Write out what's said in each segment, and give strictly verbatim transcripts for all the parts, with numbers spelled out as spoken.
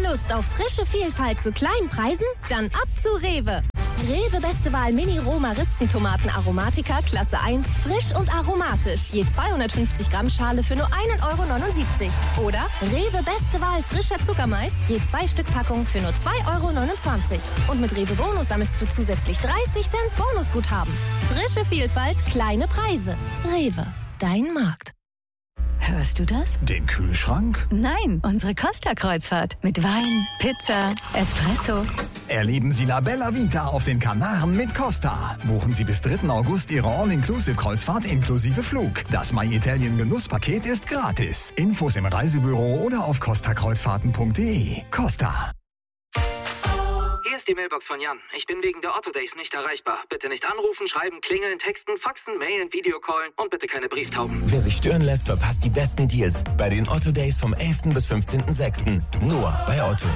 Lust auf frische Vielfalt zu kleinen Preisen? Dann ab zu Rewe. Rewe Beste Wahl Mini Roma Rispentomaten Aromatica Klasse eins, frisch und aromatisch. Je zweihundertfünfzig Gramm Schale für nur ein Euro neunundsiebzig. Oder Rewe Beste Wahl frischer Zuckermais, je zwei Stück Packung für nur zwei Euro neunundzwanzig. Und mit Rewe Bonus sammelst du zusätzlich dreißig Cent Bonusguthaben. Frische Vielfalt, kleine Preise. Rewe, dein Markt. Hörst du das? Den Kühlschrank? Nein, unsere Costa-Kreuzfahrt. Mit Wein, Pizza, Espresso. Erleben Sie La Bella Vita auf den Kanaren mit Costa. Buchen Sie bis dritten August Ihre All-Inclusive-Kreuzfahrt inklusive Flug. Das My Italien Genusspaket ist gratis. Infos im Reisebüro oder auf costa kreuzfahrten punkt de. Costa. Hier ist die Mailbox von Jan. Ich bin wegen der Otto Days nicht erreichbar. Bitte nicht anrufen, schreiben, klingeln, texten, faxen, mailen, Videocallen und bitte keine Brieftauben. Wer sich stören lässt, verpasst die besten Deals bei den Otto Days vom elften bis fünfzehnten sechsten Nur bei Otto.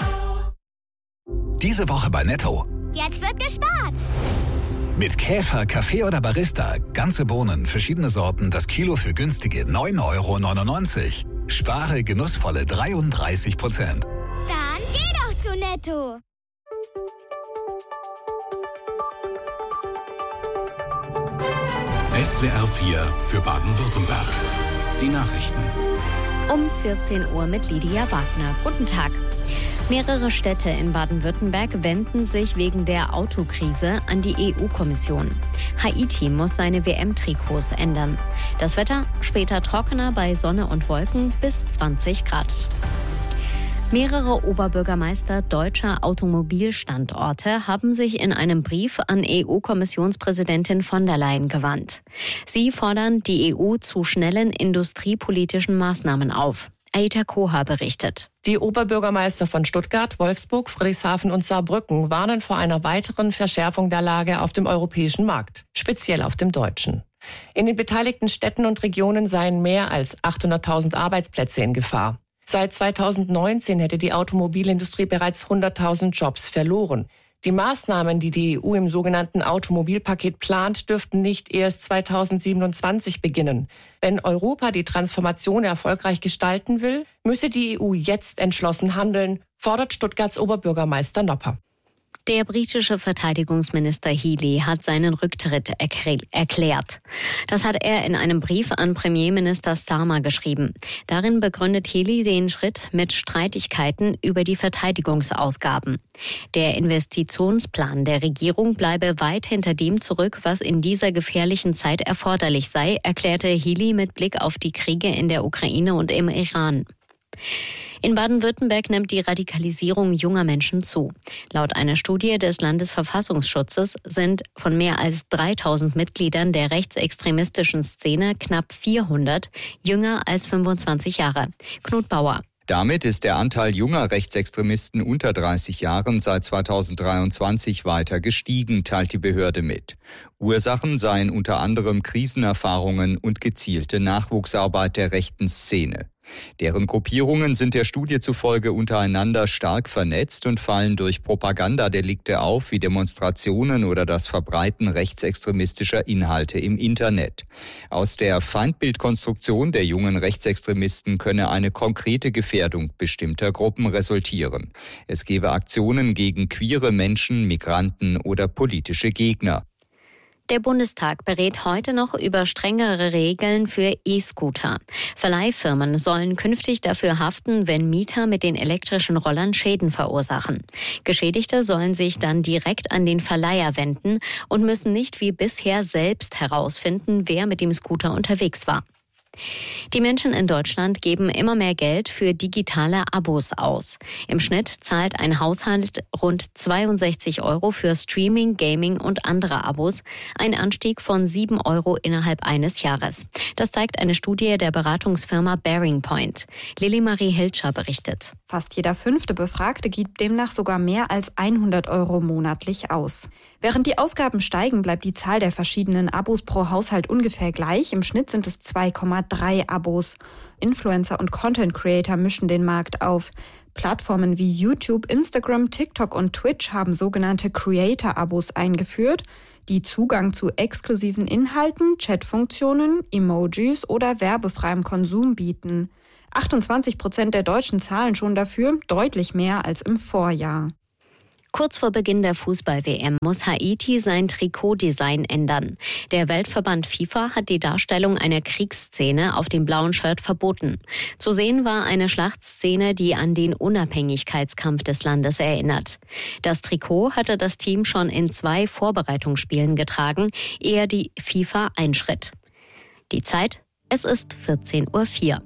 Diese Woche bei Netto. Jetzt wird gespart. Mit Käfer, Kaffee oder Barista. Ganze Bohnen, verschiedene Sorten, das Kilo für günstige neun Euro neunundneunzig. Spare genussvolle dreiunddreißig Prozent. Dann geh doch zu Netto. S W R vier für Baden-Württemberg. Die Nachrichten. Um vierzehn Uhr mit Lydia Wagner. Guten Tag. Mehrere Städte in Baden-Württemberg wenden sich wegen der Autokrise an die E U-Kommission. Haiti muss seine W M-Trikots ändern. Das Wetter später trockener bei Sonne und Wolken bis zwanzig Grad. Mehrere Oberbürgermeister deutscher Automobilstandorte haben sich in einem Brief an E U-Kommissionspräsidentin von der Leyen gewandt. Sie fordern die E U zu schnellen industriepolitischen Maßnahmen auf. Aita Koha berichtet. Die Oberbürgermeister von Stuttgart, Wolfsburg, Friedrichshafen und Saarbrücken warnen vor einer weiteren Verschärfung der Lage auf dem europäischen Markt, speziell auf dem deutschen. In den beteiligten Städten und Regionen seien mehr als achthunderttausend Arbeitsplätze in Gefahr. Seit zweitausendneunzehn hätte die Automobilindustrie bereits hunderttausend Jobs verloren. Die Maßnahmen, die die E U im sogenannten Automobilpaket plant, dürften nicht erst zweitausendsiebenundzwanzig beginnen. Wenn Europa die Transformation erfolgreich gestalten will, müsse die E U jetzt entschlossen handeln, fordert Stuttgarts Oberbürgermeister Nopper. Der britische Verteidigungsminister Healey hat seinen Rücktritt erklärt. Das hat er in einem Brief an Premierminister Starmer geschrieben. Darin begründet Healey den Schritt mit Streitigkeiten über die Verteidigungsausgaben. Der Investitionsplan der Regierung bleibe weit hinter dem zurück, was in dieser gefährlichen Zeit erforderlich sei, erklärte Healey mit Blick auf die Kriege in der Ukraine und im Iran. In Baden-Württemberg nimmt die Radikalisierung junger Menschen zu. Laut einer Studie des Landesverfassungsschutzes sind von mehr als dreitausend Mitgliedern der rechtsextremistischen Szene knapp vierhundert jünger als fünfundzwanzig Jahre. Knut Bauer. Damit ist der Anteil junger Rechtsextremisten unter dreißig Jahren seit zweitausenddreiundzwanzig weiter gestiegen, teilt die Behörde mit. Ursachen seien unter anderem Krisenerfahrungen und gezielte Nachwuchsarbeit der rechten Szene. Deren Gruppierungen sind der Studie zufolge untereinander stark vernetzt und fallen durch Propagandadelikte auf, wie Demonstrationen oder das Verbreiten rechtsextremistischer Inhalte im Internet. Aus der Feindbildkonstruktion der jungen Rechtsextremisten könne eine konkrete Gefährdung bestimmter Gruppen resultieren. Es gebe Aktionen gegen queere Menschen, Migranten oder politische Gegner. Der Bundestag berät heute noch über strengere Regeln für E-Scooter. Verleihfirmen sollen künftig dafür haften, wenn Mieter mit den elektrischen Rollern Schäden verursachen. Geschädigte sollen sich dann direkt an den Verleiher wenden und müssen nicht wie bisher selbst herausfinden, wer mit dem Scooter unterwegs war. Die Menschen in Deutschland geben immer mehr Geld für digitale Abos aus. Im Schnitt zahlt ein Haushalt rund zweiundsechzig Euro für Streaming, Gaming und andere Abos, ein Anstieg von sieben Euro innerhalb eines Jahres. Das zeigt eine Studie der Beratungsfirma Bearing Point. Lilly-Marie Hilscher berichtet. Fast jeder fünfte Befragte gibt demnach sogar mehr als hundert Euro monatlich aus. Während die Ausgaben steigen, bleibt die Zahl der verschiedenen Abos pro Haushalt ungefähr gleich. Im Schnitt sind es zwei Komma drei Abos. Influencer und Content Creator mischen den Markt auf. Plattformen wie YouTube, Instagram, TikTok und Twitch haben sogenannte Creator-Abos eingeführt, die Zugang zu exklusiven Inhalten, Chatfunktionen, Emojis oder werbefreiem Konsum bieten. achtundzwanzig Prozent der Deutschen zahlen schon dafür, deutlich mehr als im Vorjahr. Kurz vor Beginn der Fußball-W M muss Haiti sein Trikotdesign ändern. Der Weltverband FIFA hat die Darstellung einer Kriegsszene auf dem blauen Shirt verboten. Zu sehen war eine Schlachtszene, die an den Unabhängigkeitskampf des Landes erinnert. Das Trikot hatte das Team schon in zwei Vorbereitungsspielen getragen, ehe die FIFA einschritt. Die Zeit, es ist vierzehn Uhr vier.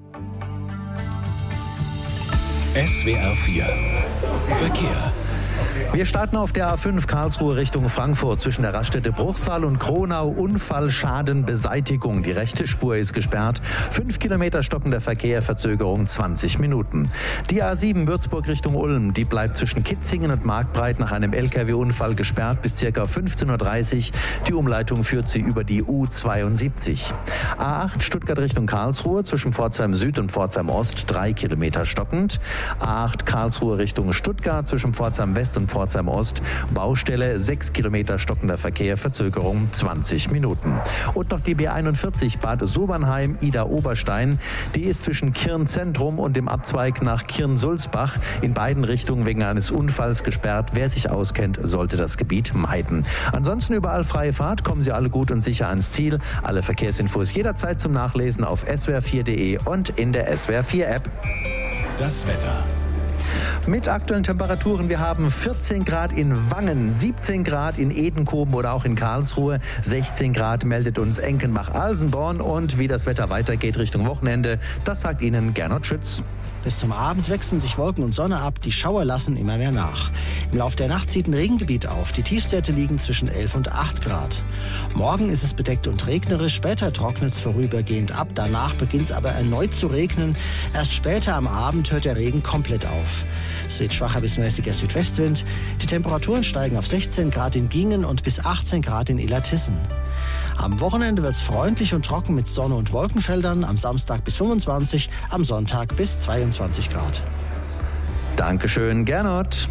S W R vier Verkehr. Wir starten auf der A fünf Karlsruhe Richtung Frankfurt zwischen der Raststätte Bruchsal und Kronau. Unfallschadenbeseitigung. Die rechte Spur ist gesperrt. Fünf Kilometer stockender Verkehr, Verzögerung zwanzig Minuten. Die A sieben Würzburg Richtung Ulm, die bleibt zwischen Kitzingen und Marktbreit nach einem L K W-Unfall gesperrt bis ca. fünfzehn Uhr dreißig. Die Umleitung führt sie über die U zweiundsiebzig. A acht Stuttgart Richtung Karlsruhe zwischen Pforzheim Süd und Pforzheim Ost drei Kilometer stockend. A acht Karlsruhe Richtung Stuttgart zwischen Pforzheim West und Pforzheim Ost, Baustelle, sechs Kilometer stockender Verkehr, Verzögerung zwanzig Minuten. Und noch die B einundvierzig Bad Sobernheim, Ida Oberstein, die ist zwischen Kirn Zentrum und dem Abzweig nach Kirn Sulzbach in beiden Richtungen wegen eines Unfalls gesperrt. Wer sich auskennt, sollte das Gebiet meiden. Ansonsten überall freie Fahrt, kommen Sie alle gut und sicher ans Ziel. Alle Verkehrsinfos jederzeit zum Nachlesen auf S W R vier Punkt de und in der S W R vier App. Das Wetter. Mit aktuellen Temperaturen, wir haben vierzehn Grad in Wangen, siebzehn Grad in Edenkoben oder auch in Karlsruhe, sechzehn Grad meldet uns Enkenbach-Alsenborn und wie das Wetter weitergeht Richtung Wochenende, das sagt Ihnen Gernot Schütz. Bis zum Abend wechseln sich Wolken und Sonne ab, die Schauer lassen immer mehr nach. Im Laufe der Nacht zieht ein Regengebiet auf. Die Tiefstwerte liegen zwischen elf und acht Grad. Morgen ist es bedeckt und regnerisch, später trocknet es vorübergehend ab. Danach beginnt es aber erneut zu regnen. Erst später am Abend hört der Regen komplett auf. Es weht schwacher bis mäßiger Südwestwind. Die Temperaturen steigen auf sechzehn Grad in Gingen und bis achtzehn Grad in Illertissen. Am Wochenende wird es freundlich und trocken mit Sonne- und Wolkenfeldern. Am Samstag bis fünfundzwanzig, am Sonntag bis zweiundzwanzig Grad. Dankeschön, Gernot.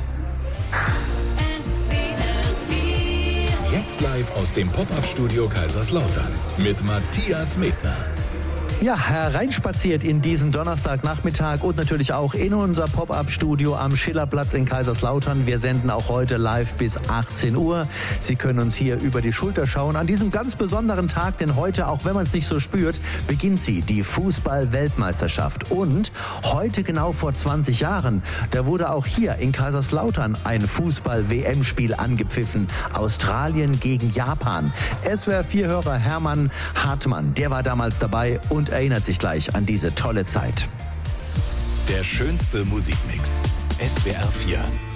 Jetzt live aus dem Pop-Up-Studio Kaiserslautern mit Matthias Medner. Ja, hereinspaziert in diesen Donnerstagnachmittag und natürlich auch in unser Pop-Up-Studio am Schillerplatz in Kaiserslautern. Wir senden auch heute live bis achtzehn Uhr. Sie können uns hier über die Schulter schauen an diesem ganz besonderen Tag, denn heute, auch wenn man es nicht so spürt, beginnt sie, die Fußball-Weltmeisterschaft. Und heute genau vor zwanzig Jahren, da wurde auch hier in Kaiserslautern ein Fußball-W M-Spiel angepfiffen. Australien gegen Japan. S W R vier Hörer Hermann Hartmann, der war damals dabei und erinnert sich gleich an diese tolle Zeit. Der schönste Musikmix. S W R vier.